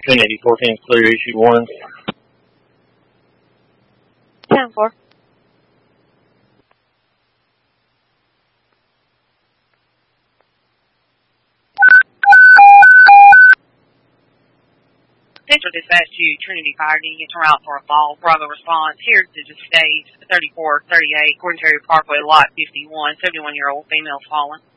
Trinity 14 clear, issue 1. 10-4. Central dispatch to Trinity Fire Unit en route for a fall. Bravo response. Here to the stage 3438 Corn Terry Parkway, lot 51. 71-year-old female fallen.